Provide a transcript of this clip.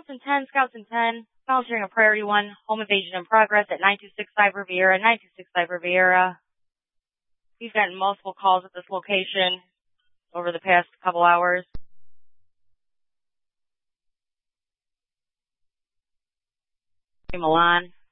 Scouts in 10, monitoring a Priority 1, home invasion in progress at 9265 Riviera, 9265 Riviera. We've gotten multiple calls at this location over the past couple hours. Milan.